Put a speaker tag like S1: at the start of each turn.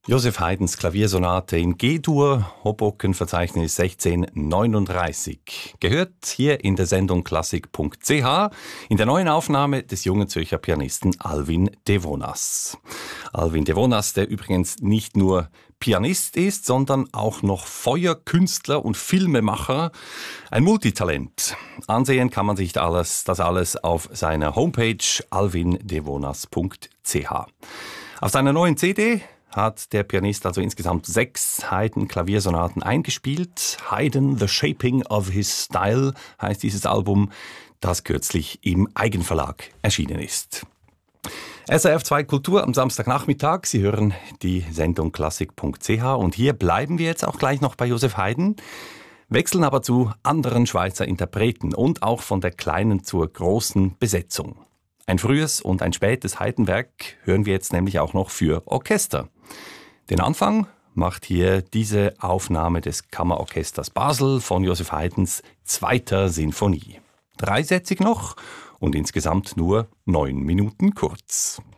S1: Joseph Haydns Klaviersonate in G-Dur, Hoboken-Verzeichnis 1639. Gehört hier in der Sendung klassik.ch in der neuen Aufnahme des jungen Zürcher Pianisten Alwin Devonas. Alwin Devonas, der übrigens nicht nur Pianist ist, sondern auch noch Feuerkünstler und Filmemacher. Ein Multitalent. Ansehen kann man sich das alles auf seiner Homepage alwindevonas.ch. Auf seiner neuen CD hat der Pianist also insgesamt 6 Haydn-Klaviersonaten eingespielt. Haydn, The Shaping of His Style heißt dieses Album, das kürzlich im Eigenverlag erschienen ist. SRF 2 Kultur am Samstagnachmittag. Sie hören die Sendung klassik.ch und hier bleiben wir jetzt auch gleich noch bei Joseph Haydn, wechseln aber zu anderen Schweizer Interpreten und auch von der kleinen zur großen Besetzung. Ein frühes und ein spätes Haydn-Werk hören wir jetzt nämlich auch noch für Orchester. Den Anfang macht hier diese Aufnahme des Kammerorchesters Basel von Joseph Haydns 2. Sinfonie. 3sätzig noch und insgesamt nur 9 Minuten kurz.